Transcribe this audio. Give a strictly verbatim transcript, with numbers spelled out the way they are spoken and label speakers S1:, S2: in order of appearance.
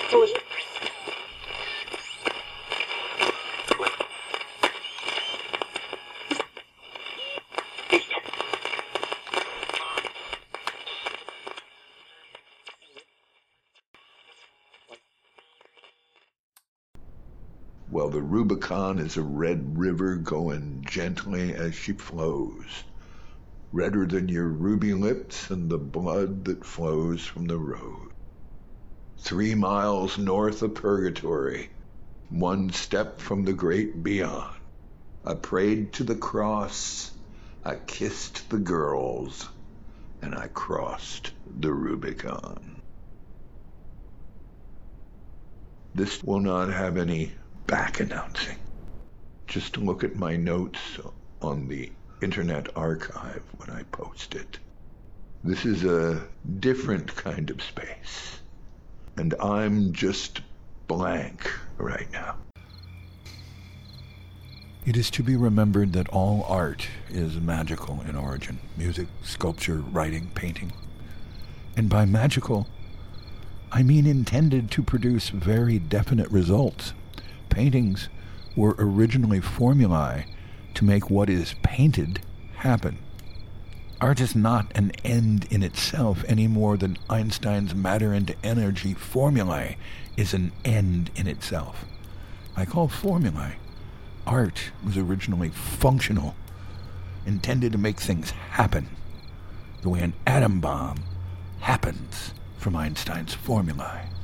S1: Well, the Rubicon is a red river going gently as she flows, redder than your ruby lips and the blood that flows from the road. Three miles north of purgatory, one step from the great beyond. I prayed to the cross, I kissed the girls, and I crossed the Rubicon. This will not have any back announcing. Just look at my notes on the Internet Archive when I post it. This is a different kind of space, and I'm just blank right now.
S2: It is to be remembered that all art is magical in origin. Music, sculpture, writing, painting. And by magical, I mean intended to produce very definite results. Paintings were originally formulae to make what is painted happen. Art is not an end in itself any more than Einstein's matter and energy formulae is an end in itself. Like all formulae, art was originally functional, intended to make things happen, the way an atom bomb happens from Einstein's formulae.